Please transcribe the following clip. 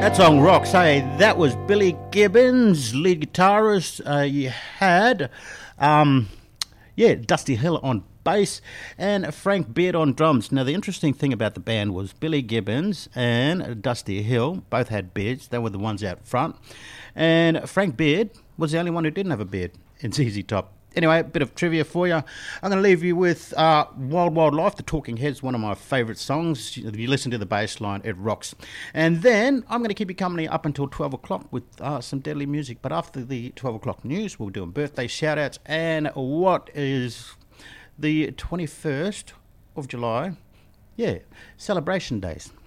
That song rocks. Hey, that was Billy Gibbons, lead guitarist. You had, Dusty Hill on bass and Frank Beard on drums. Now, the interesting thing about the band was Billy Gibbons and Dusty Hill both had beards. They were the ones out front. And Frank Beard was the only one who didn't have a beard in ZZ Top. Anyway, a bit of trivia for you. I'm going to leave you with Wild Wild Life, The Talking Heads, one of my favourite songs. If you listen to the bass line, it rocks. And then I'm going to keep you company up until 12 o'clock with some deadly music. But after the 12 o'clock news, we'll do birthday shout-outs. And what is the 21st of July? Yeah, Celebration Days.